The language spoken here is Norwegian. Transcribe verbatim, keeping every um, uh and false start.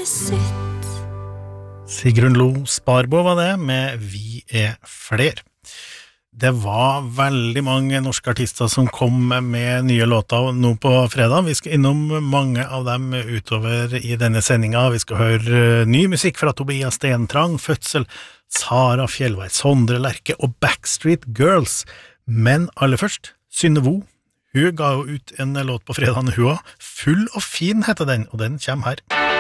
Sigrun Lo Sparbo var det med Vi er fler. Det var veldig mange norske artister som kom med nye låter nå på fredag. Vi skal innom mange av dem utover i denne sendinga. Vi skal høre ny musikk fra Tobias Stentrang, Fødsel, Sara Fjellvei, Sondre Lerche og Backstreet Girls. Men aller først, Synne Vo. Hun ga jo ut en låt på fredagen, hun også. Full og fin heter den, og den kommer her.